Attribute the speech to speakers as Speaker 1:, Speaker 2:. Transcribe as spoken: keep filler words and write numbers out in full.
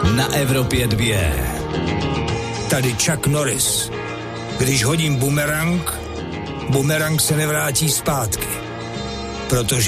Speaker 1: na Evropě dvě.
Speaker 2: Tady Chuck Norris. Když hodím bumerang, bumerang se nevrátí zpátky. Protože